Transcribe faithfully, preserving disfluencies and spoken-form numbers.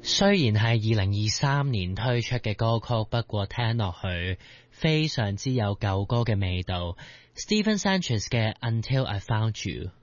雖然係二零二三年推出嘅歌曲，不過聽落去非常之有舊歌嘅味道。Stephen Sanchez 嘅《Until I Found You》。